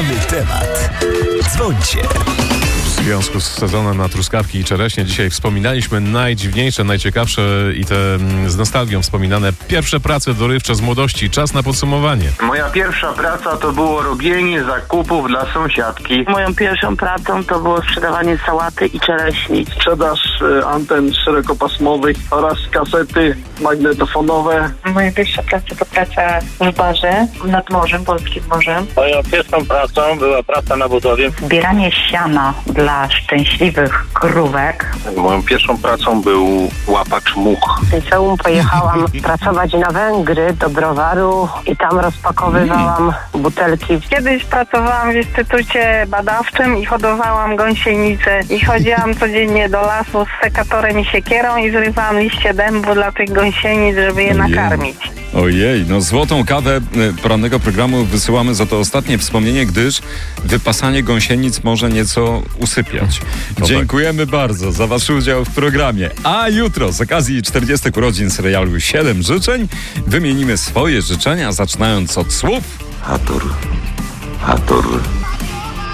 Inny temat. Dzwońcie. W związku z sezonem na truskawki i czereśnie dzisiaj wspominaliśmy najdziwniejsze, najciekawsze i te z nostalgią wspominane pierwsze prace dorywcze z młodości. Czas na podsumowanie. Moja pierwsza praca to było robienie zakupów dla sąsiadki. Moją pierwszą pracą to było sprzedawanie sałaty i czereśni. Sprzedaż anten szerokopasmowych oraz kasety magnetofonowe. Moja pierwsza praca to praca w barze nad morzem, polskim morzem. Moją pierwszą pracą była praca na budowie. Zbieranie siana dla szczęśliwych krówek. Moją pierwszą pracą był łapacz much. W liceum pojechałam pracować na Węgry do browaru i tam rozpakowywałam butelki. Kiedyś pracowałam w instytucie badawczym i hodowałam gąsienice i chodziłam codziennie do lasu z sekatorem i siekierą i zrywałam liście dębu dla tych gąsienic, żeby je nakarmić. Ojej, no złotą kawę porannego programu wysyłamy za to ostatnie wspomnienie, gdyż wypasanie gąsienic może nieco usypiać. Dziękujemy bardzo za wasz udział w programie. A jutro z okazji 40 urodzin serialu 7 życzeń wymienimy swoje życzenia, zaczynając od słów Hatur, Hatur.